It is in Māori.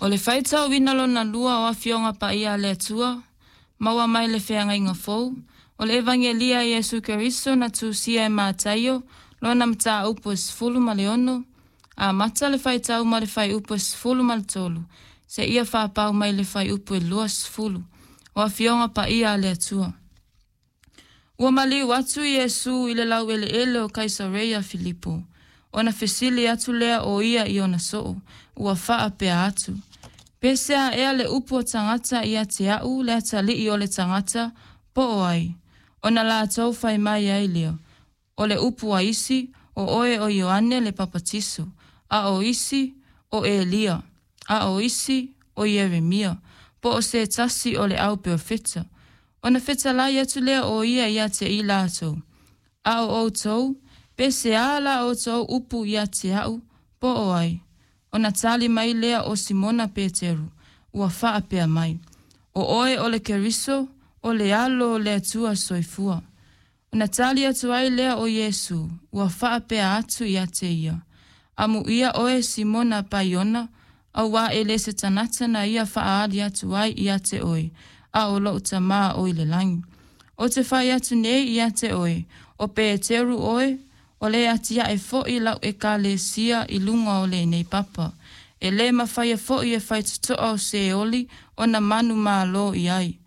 O le whaitau winalo na lua o a fionga pa ia le atua, maua mai le whenga inga fou, o le evangelia Yesu Keriso na tūsia e mātaio, lona mta upo e sifulu ma le ono, a mata le whaitau ma le whai upo e sifulu ma le tolu, se ia whapau mai le whai upo e lua sifulu, o a fionga pa ia le atua. Ua maliu atu Yesu i le lau ele o Kaisareia Filipo, o na fesili atu lea o ia i ona soo, ua faa pea atu. Pesea ea le upo tangata ia te au le atali i o le tangata po o ai. O na la atau fai mai ai leo. O le upo a isi o oe o Ioane le papatiso. A o isi o Elia. A o isi o Yeremia. Po o se tasi o le au perfeta. O na feta lai atu lea o ia te i la atau. A o tau. Pesea la o tau upu ia te au po o ai. O na tali mai lea o Simona Peteru, ua faa pea mai. O oe o le Keriso, o le alo o le atua soifua. O na tali atu ai lea o Yesu, ua faa pea atu ia te ia. Amu ia oe Simona Paiona, au wa ele se tanata na ia faa ali atu ai ia te oe, a o lo utamaa o ile langi. O te fai atu nei ia te oe, o Peteru oe, o le atia e fo'i lau e ka le sia i lunga o le nei papa. E le mawhai e fo'i e whai tutoa o se oli o na manu maa lo i ai.